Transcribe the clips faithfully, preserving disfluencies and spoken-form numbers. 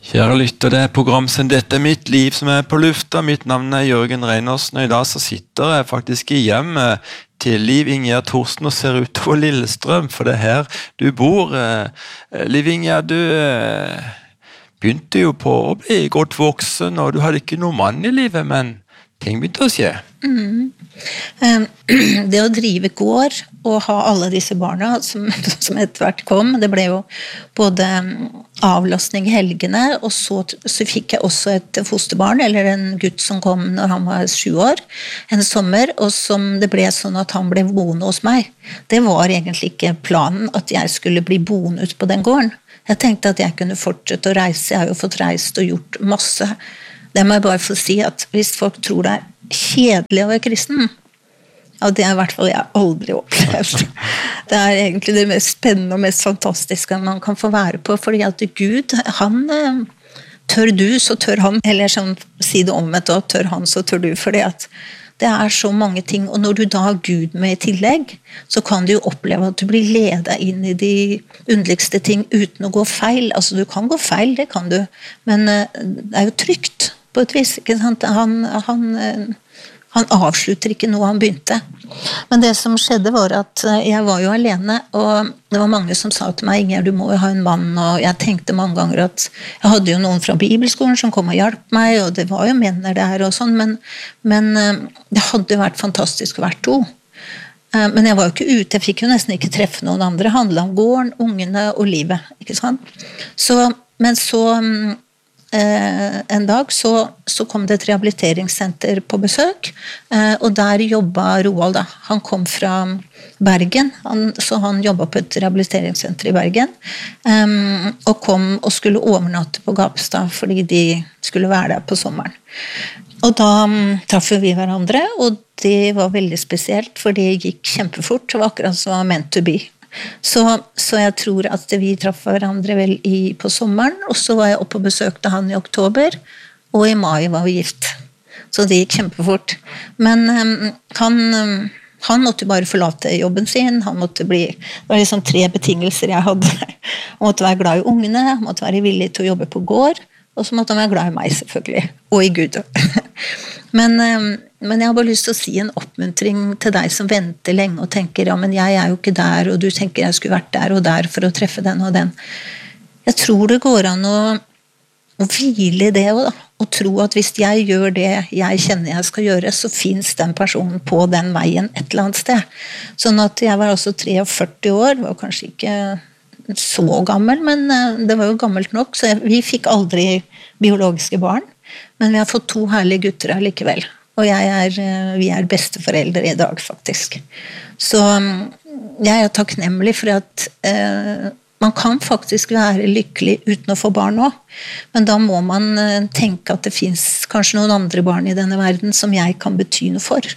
Kjære lytter, det er program som Dette er mitt liv som er på lufta. Mitt navn er Jørgen Reinersen, og i dag så sitter jeg faktisk i hjemmet til Liv Ingjerd Thorsen og ser utover Lillestrøm, for det er her du bor. Liv Ingjerd, du begynte jo på å bli godt voksen, og du hadde ikke noen mann i livet, men ting begynte å skje. Mm. Det å drive gård og ha alle disse barna som, som etter hvert kom, det ble jo både avlastning i helgene, og så, så fikk jeg også et fosterbarn, eller en gutt som kom når han var sju år, en sommer, og som det ble sånn at han ble boende hos meg. Det var egentlig ikke planen at jeg skulle bli boende ut på den gården. Jeg tenkte at jeg kunne fortsette å reise, jeg har jo fått reist og gjort masse. Det må jeg bare få si at hvis folk tror det er kjedelig å være kristen, ja, det er i hvert fall jeg aldri opplevd. Det er egentlig det mest spennende og mest fantastiske man kan få være på, fordi at Gud, han tør du, så tør han, eller sånn, si det omvendt, og tør han, så tør du, fordi at det er så mange ting, og når du da har Gud med i tillegg, så kan du jo oppleve at du blir ledet inn i de underligste ting uten å gå feil. Altså, du kan gå feil, det kan du, men det er jo trygt på et vis, ikke sant? Han, han, han avslutter ikke noe han begynte. Men det som skjedde var at jeg var jo alene, og det var mange som sa til meg, Ingjerd, du må jo ha en mann, og jeg tenkte mange ganger at jeg hadde jo noen fra bibelskolen som kom og hjalp meg, og det var jo menner der og sånn, men, men det hadde vært fantastisk å være to. Men jeg var jo ikke ute, jeg fikk jo nesten ikke treffe noen andre, det handlet om gården, ungene og livet, ikke sant? Så, men så en dag så, så kom det et rehabiliteringssenter på besøk, og der jobbet Roald da. Han kom fra Bergen, han, så han jobbet på et rehabiliteringssenter i Bergen, um, og kom og skulle overnatte på Gapstad, fordi de skulle være der på sommeren. Og da um, traff vi hverandre, og det var veldig spesielt, for det gikk kjempefort, det var akkurat som var meant to be. Så, så jeg tror at vi traff hverandre vel i, på sommeren, og så var jeg oppe og besøkte han i oktober, og i mai var vi gift. Så det gikk kjempefort. Men um, han, um, han måtte bare forlate jobben sin, han måtte bli, det var liksom tre betingelser jeg hadde. Han måtte være glad i ungene, han måtte være villig til å jobbe på gård, og så måtte han være glad i meg selvfølgelig, og i Gud. Men, men jeg har bare lyst til å si en oppmuntring til deg som venter lenge og tenker, ja, men jeg er jo ikke der, og du tenker jeg skulle vært der og der for å treffe den og den. Jeg tror det går an å, å hvile i det også, da, og tro at hvis jeg gjør det jeg kjenner jeg skal gjøre, så finnes den personen på den veien et eller annet sted. Sånn at jeg var også førtitre år, var kanskje ikke så gammel, men det var jo gammelt nok, så jeg, vi fikk aldri biologiske barn, men vi har fått to herlige gutter allikevel, og jeg er, vi er besteforeldre i dag faktisk. Så jeg er takknemlig for at eh, man kan faktisk være lykkelig uten å få barn også, men da må man tenke at det finnes kanskje noen andre barn i denne verden som jeg kan bety noe for.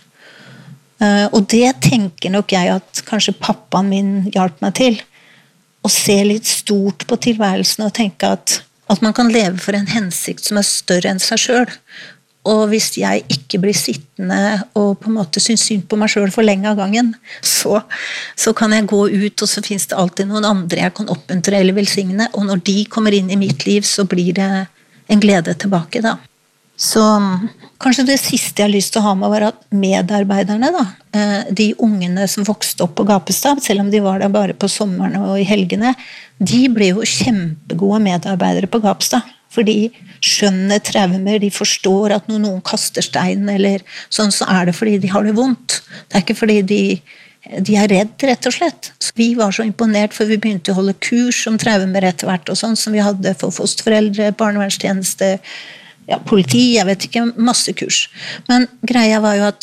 Eh, og det tenker nok jeg at kanskje pappaen min hjalp meg til, å se litt stort på tilværelsen og tenke at, at man kan leve for en hensikt som er større enn seg selv. Og hvis jeg ikke blir sittende og på en måte synes synd på meg selv for lenge av gangen, så, så kan jeg gå ut, og så finnes det alltid noen andre jeg kan oppmuntre eller velsigne, og når de kommer inn i mitt liv, så blir det en glede tilbake da. Så kanskje det siste jeg har lyst til å ha med var at medarbeiderne da, de ungene som vokste opp på Gapestad, selv om de var der bare på sommeren og i helgene, de ble jo kjempegode medarbeidere på Gapestad, for de skjønner traumer, de forstår at når noen kaster stein eller sånn, så er det fordi de har det vondt. Det er ikke fordi de, de er redd, rett og slett. Så vi var så imponert, for vi begynte å holde kurs om traumer etter hvert, og sånn som vi hadde for fosterforeldre, barnevernstjeneste, ja, politi, jeg vet ikke, masse kurs. Men greia var jo at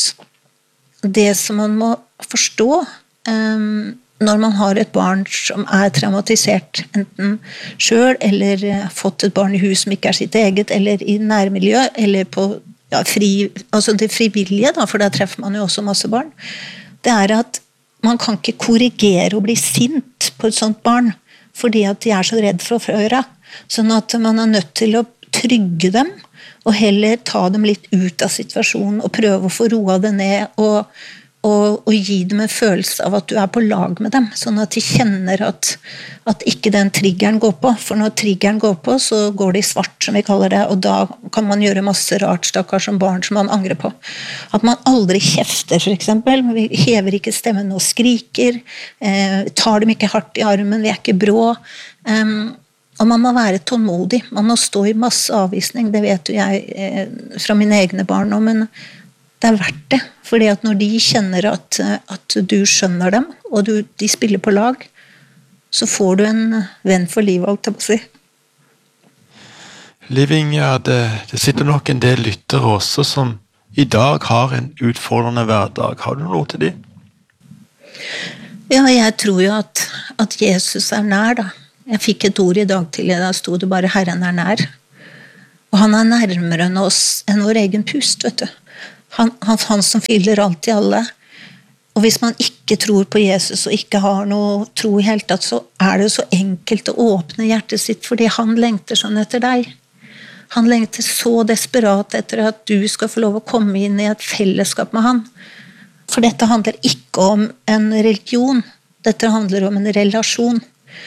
det som man må forstå um, når man har et barn som er traumatisert, enten selv eller fått et barn i hus som ikke er sitt eget, eller i nærmiljø, eller på ja, fri, altså det frivillige, da, for da treffer man jo også masse barn, det er at man kan ikke korrigere og bli sint på et sånt barn, fordi at de er så redd for å føre. Sånn at man er nødt til å trygge dem, og heller ta dem litt ut av situasjonen og prøve å få roa det ned og, og, og gi dem en følelse av at du er på lag med dem, sånn at de kjenner at, at ikke den triggeren går på. For når triggeren går på, så går det i svart, som vi kaller det, og da kan man gjøre masse rart, stakkar, som barn som man angrer på. At man aldri kjefter, for eksempel. Vi hever ikke stemmen og skriker, eh, tar dem ikke hardt i armen, vi er ikke brå. Um, og man må være tålmodig. Man må stå i masse avvisning, det vet jo jeg eh, fra mine egne barn nå, men det er verdt det, fordi at når de kjenner at, at du skjønner dem, og du, de spiller på lag, så får du en venn for livet, alt jeg må si. Liv Inger, det, det sitter nok en del lyttere også som i dag har en utfordrende hverdag. Har du noe til dem? Ja, jeg tror jo at, at Jesus er nær, da. Jeg fikk et ord i dag til, da stod det bare Herren er nær. Og han er nærmere enn oss, enn vår egen pust, vet du. Han, han, han som fyller alt i alle. Og hvis man ikke tror på Jesus og ikke har noe tro i hele tatt, så er det så enkelt å åpne hjertet sitt, fordi han lengter sånn etter deg. Han lengter så desperat etter at du skal få lov å komme inn i et fellesskap med han. For dette handler ikke om en religion, dette handler om en relasjon.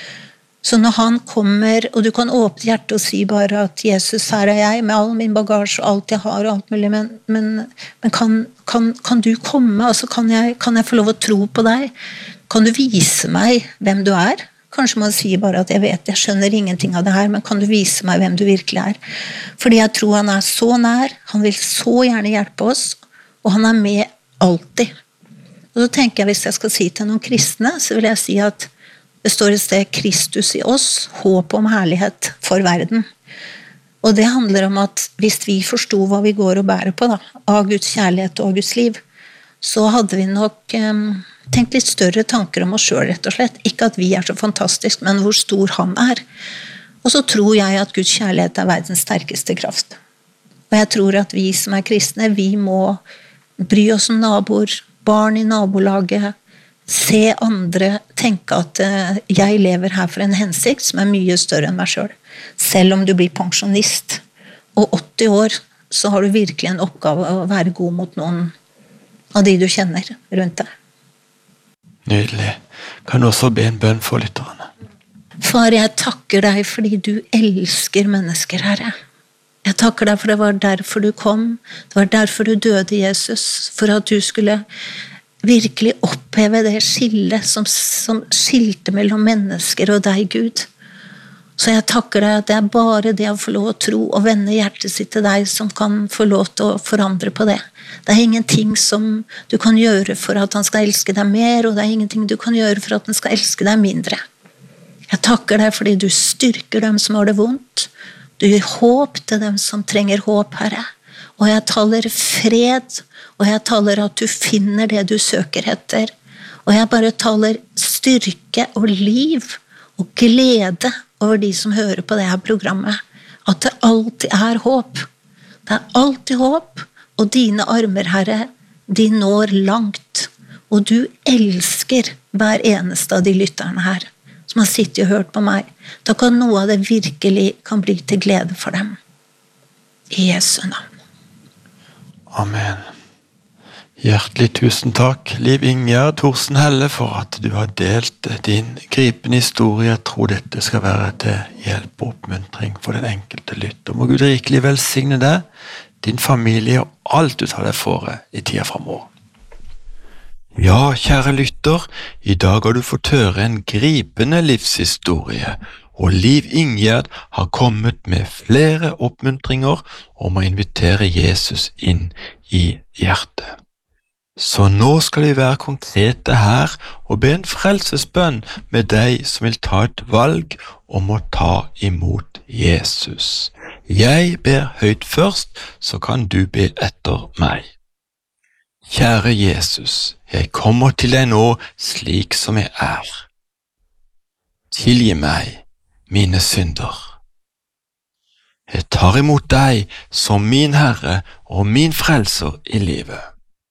Så når han kommer, og du kan åpne hjertet og si bare at Jesus, her er jeg, med all min bagasje og alt jeg har og alt mulig, men, men, men kan, kan, kan du komme, altså kan jeg, kan jeg få lov å tro på deg? Kan du vise meg hvem du er? Kanskje man sier bare at jeg vet, jeg skjønner ingenting av det her, men kan du vise meg hvem du virkelig er? Fordi jeg tror han er så nær, han vil så gjerne hjelpe oss, og han er med alltid. Og så tenker jeg, hvis jeg skal si til noen kristne, så vil jeg si at det står et sted Kristus i oss, håp om herlighet for verden. Og det handler om at hvis vi forstod hva vi går og bærer på da, av Guds kjærlighet og Guds liv, så hadde vi nok um, tenkt litt større tanker om oss selv, rett og slett. Ikke at vi er så fantastisk, men hvor stor han er. Og så tror jeg at Guds kjærlighet er verdens sterkeste kraft. Og jeg tror at vi som er kristne, vi må bry oss om naboer, barn i nabolaget, se andre, tenke at uh, jeg lever her for en hensikt som er mye større enn meg selv. Selv om du blir pensjonist og åtti år, så har du virkelig en oppgave å være god mot noen av de du kjenner rundt deg. Nydelig. Kan du også be en bønn for lytterne? Far, jeg takker deg fordi du elsker mennesker, Herre. Jeg takker deg for det var derfor du kom, det var derfor du døde, Jesus, for at du skulle virkelig oppheve det skillet som, som skilte mellom mennesker og deg, Gud. Så jeg takker deg at det er bare det å få lov å tro og vende hjertet sitt til deg som kan få lov til å forandre på det. Det er ingenting som du kan gjøre for at han skal elske deg mer, og det er ingenting du kan gjøre for at han skal elske deg mindre. Jeg takker deg fordi du styrker dem som har det vondt. Du gir håp til dem som trenger håp, Herre. Og jeg taler fred, og jeg taler at du finner det du søker etter. Og jeg bare taler styrke og liv og glede over de som hører på det her programmet. At det alltid er håp. Det er alltid håp, og dine armer, Herre, de når langt. Og du elsker hver eneste av de lytterne her, som har sittet og hørt på meg. Da kan noe av det virkelig kan bli til glede for dem. I Jesu navn. Amen. Hjertelig tusen takk, Liv Inger Thorsen Helle, for at du har delt din gripende historie. Jeg tror dette skal være til hjelp og oppmuntring for den enkelte lytter. Må Gud rikelig velsigne deg, din familie og alt du tar deg for i tida fremover. Ja, kjære lytter, i dag har du fått høre en gripende livshistorie, og Liv Inger har kommet med flere oppmuntringer om å invitere Jesus inn i hjertet. Så nå skal vi være konkrete her og be en frelsesbønn med deg som vil ta et valg om å ta imot Jesus. Jeg ber høyt først, så kan du be etter meg. Kjære Jesus, jeg kommer til deg nå slik som jeg er. Tilgi meg mine synder. Jeg tar imot deg som min Herre og min frelser i livet.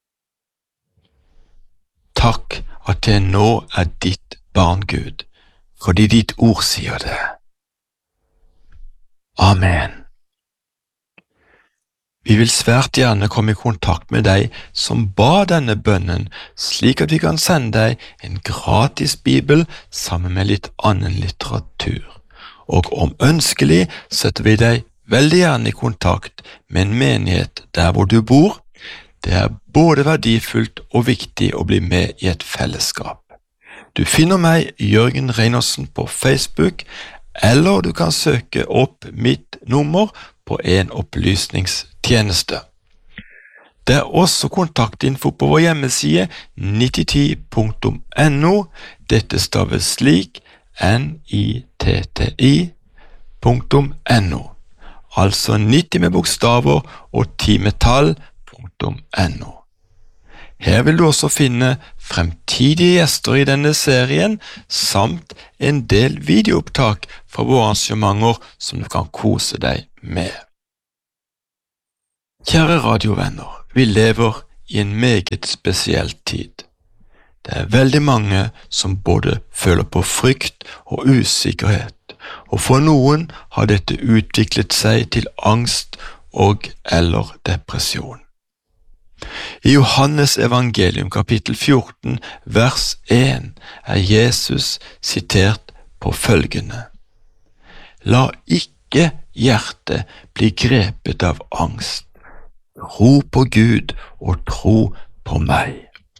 Takk at jeg nå er ditt barn, Gud, fordi ditt ord sier det. Amen. Vi vil svært gjerne komme i kontakt med deg som ba denne bønnen, slik at vi kan sende deg en gratis bibel sammen med litt annen litteratur. Og om ønskelig setter vi deg veldig gjerne i kontakt med en menighet der hvor du bor. Det er både verdifullt og viktig å bli med i et fellesskap. Du finner meg, Jørgen Reinersen, på Facebook, eller du kan søke opp mitt nummer på en opplysningstjeneste. Det er også kontaktinfo på vår hjemmeside nitti ti punktum no. Dette staves slik N I T T I punktum no. Altså nitti med bokstaver og ti med tall punktum no. Her vil du også finne fremtidige gjester i denne serien, samt en del videoopptak fra våre arrangementer som du kan kose deg med. Kjære radiovenner, vi lever i en meget spesiell tid. Det er veldig mange som både føler på frykt og usikkerhet, og for noen har dette utviklet seg til angst og eller depresjon. I Johannes evangelium kapittel fjorten vers én er Jesus sitert på følgende: La ikke hjertet bli grepet av angst. Tro på Gud og tro på meg.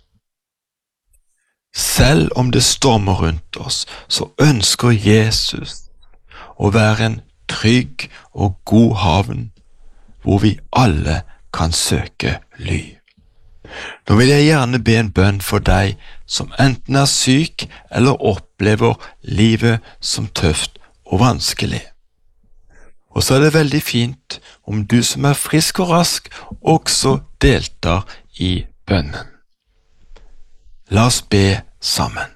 Selv om det stormer rundt oss, så ønsker Jesus å være en trygg og god havn, hvor vi alle kan søke ly. Nå vil jeg gjerne be en bønn for deg som enten er syk eller opplever livet som tøft og vanskelig. Og så er det veldig fint om du som er frisk og rask også deltar i bønnen. La oss be sammen.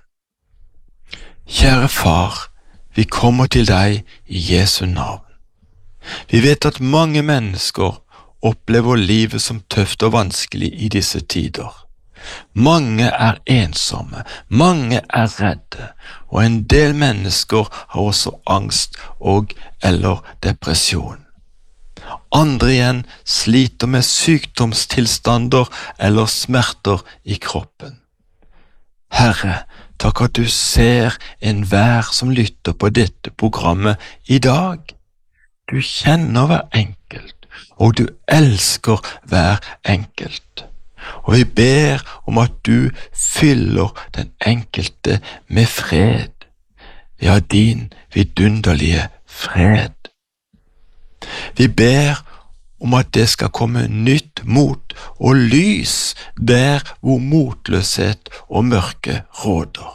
Kjære far, vi kommer til deg i Jesu navn. Vi vet at mange mennesker opplever livet som tøft og vanskelig i disse tider. Mange er ensomme, mange er redde, og en del mennesker har også angst og eller depresjon. Andre igjen sliter med sykdomstilstander eller smerter i kroppen. Herre, takk at du ser enhver som lytter på dette programmet i dag. Du kjenner hver enkelt, og du elsker hver enkelt. Og vi ber om at du fyller den enkelte med fred. Ja, din vidunderlige fred. Vi ber om at det skal komme nytt mot og lys der hvor motløshet og mørke råder.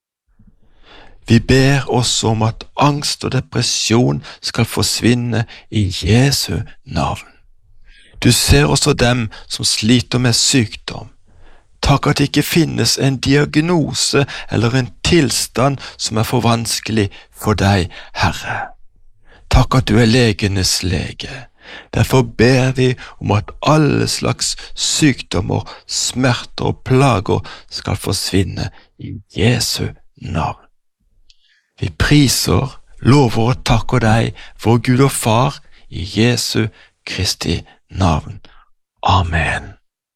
Vi ber også om at angst og depresjon skal forsvinne i Jesu navn. Du ser også dem som sliter med sykdom. Takk at det ikke finnes en diagnose eller en tilstand som er for vanskelig for deg, Herre. Takk at du er legenes lege. Derfor ber vi om at alle slags sykdommer, smerter og plager skal forsvinne i Jesu navn. Vi priser, lover og takker deg, vår Gud og Far, i Jesu Kristi navn. Amen.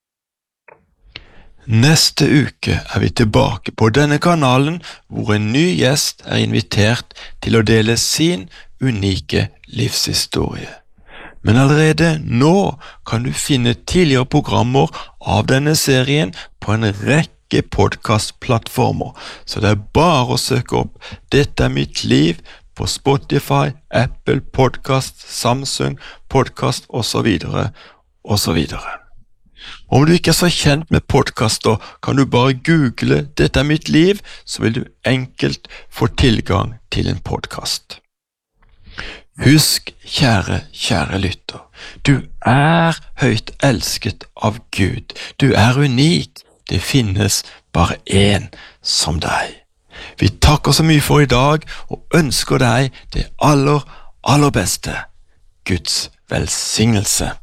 Neste uke er vi tilbake på denne kanalen, hvor en ny gjest er invitert til å dele sin unike livshistorie. Men allerede nå kan du finne tidligere programmer av denne serien på en rekke podcastplattformer, så det er bare å søke opp Dette er mitt liv på Spotify, Apple Podcast, Samsung Podcast og så videre, og så videre. Om du ikke er så kjent med podcaster, kan du bare google Dette er mitt liv, så vil du enkelt få tilgang til en podcast. Husk, kjære, kjære lytter, du er høyt elsket av Gud. Du er unik. Det finnes bare én som deg. Vi takker så mye for i dag, og ønsker deg det aller, aller beste. Guds velsignelse.